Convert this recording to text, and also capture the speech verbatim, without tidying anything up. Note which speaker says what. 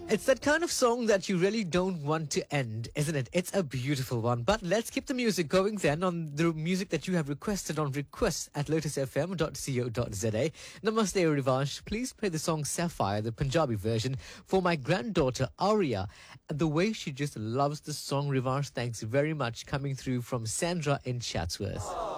Speaker 1: It's that kind of song that you really don't want to end, isn't it? It's a beautiful one. But let's keep the music going then on the music that you have requested on requests at lotus f m dot co dot z a. Namaste, Rivansh. Please play the song Sapphire, the Punjabi version, for my granddaughter, Aria. The way she just loves the song, Rivansh, thanks very much. Coming through from Sandra in Chatsworth.